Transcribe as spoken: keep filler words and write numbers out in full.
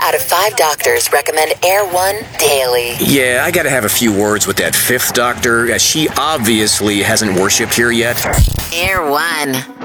out of five doctors recommend Air One daily. Yeah, I gotta have a few words with that fifth doctor, as she obviously hasn't worshipped here yet. Air One.